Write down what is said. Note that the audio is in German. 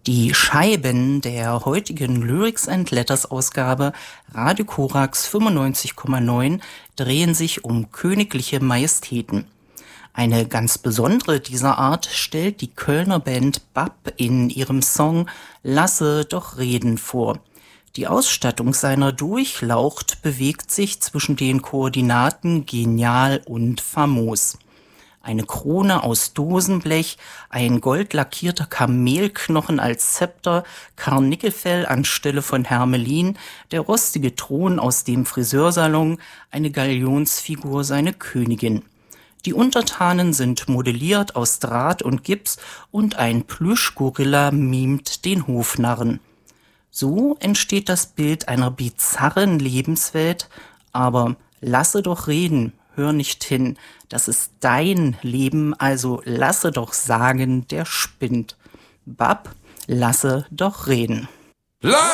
Die Scheiben der heutigen Lyrics and Letters Ausgabe Radio Korax 95,9 drehen sich um königliche Majestäten. Eine ganz besondere dieser Art stellt die Kölner Band BAP in ihrem Song Lasse doch reden vor. Die Ausstattung seiner Durchlaucht bewegt sich zwischen den Koordinaten genial und famos. Eine Krone aus Dosenblech, ein goldlackierter Kamelknochen als Zepter, Karnickelfell anstelle von Hermelin, der rostige Thron aus dem Friseursalon, eine Galionsfigur seine Königin. Die Untertanen sind modelliert aus Draht und Gips und ein Plüschgorilla mimt den Hofnarren. So entsteht das Bild einer bizarren Lebenswelt, aber lasse doch reden, hör nicht hin, das ist dein Leben, also lasse doch sagen, der spinnt. BAP, lasse doch reden.